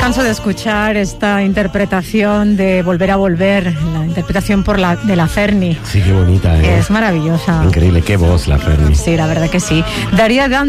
canso de escuchar esta interpretación de Volver a Volver, la interpretación de la Ferni. Sí, qué bonita, ¿eh? Es maravillosa. Increíble, qué voz la Ferni. Sí, la verdad que sí.